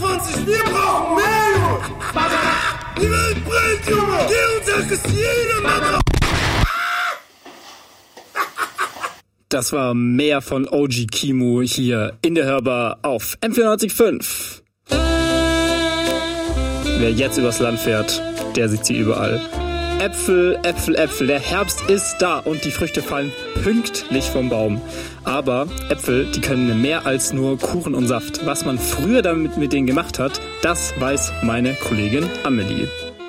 23, wir brauchen mehr, Junge! Die Welt brennt, Junge! Geh und sag es jedem, Mann! Das war mehr von OG Kimo hier in der Hörbar auf M94.5. Wer jetzt übers Land fährt, der sieht sie überall. Äpfel, Äpfel, Äpfel. Der Herbst ist da und die Früchte fallen pünktlich vom Baum. Aber Äpfel, die können mehr als nur Kuchen und Saft. Was man früher damit mit denen gemacht hat, das weiß meine Kollegin Amelie.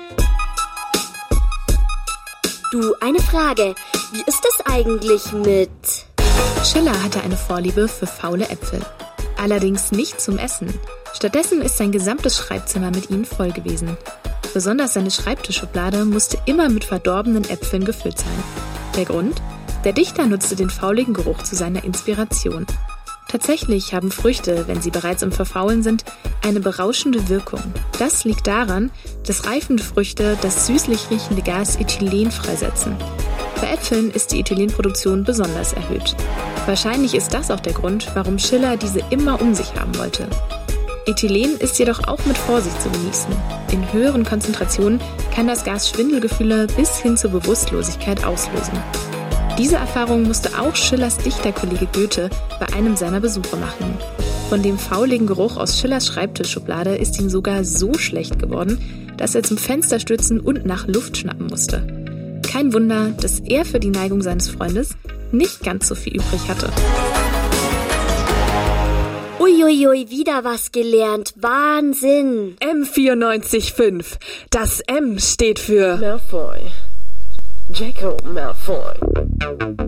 Du, eine Frage. Wie ist es eigentlich mit... Schiller hatte eine Vorliebe für faule Äpfel. Allerdings nicht zum Essen. Stattdessen ist sein gesamtes Schreibzimmer mit ihnen voll gewesen. Besonders seine Schreibtischschublade musste immer mit verdorbenen Äpfeln gefüllt sein. Der Grund? Der Dichter nutzte den fauligen Geruch zu seiner Inspiration. Tatsächlich haben Früchte, wenn sie bereits im Verfaulen sind, eine berauschende Wirkung. Das liegt daran, dass reifende Früchte das süßlich riechende Gas Ethylen freisetzen. Bei Äpfeln ist die Ethylenproduktion besonders erhöht. Wahrscheinlich ist das auch der Grund, warum Schiller diese immer um sich haben wollte. Ethylen ist jedoch auch mit Vorsicht zu genießen. In höheren Konzentrationen kann das Gas Schwindelgefühle bis hin zur Bewusstlosigkeit auslösen. Diese Erfahrung musste auch Schillers Dichterkollege Goethe bei einem seiner Besuche machen. Von dem fauligen Geruch aus Schillers Schreibtischschublade ist ihm sogar so schlecht geworden, dass er zum Fenster stürzen und nach Luft schnappen musste. Kein Wunder, dass er für die Neigung seines Freundes nicht ganz so viel übrig hatte. Uiuiui, wieder was gelernt. Wahnsinn. M94.5. Das M steht für Malfoy. Draco Malfoy.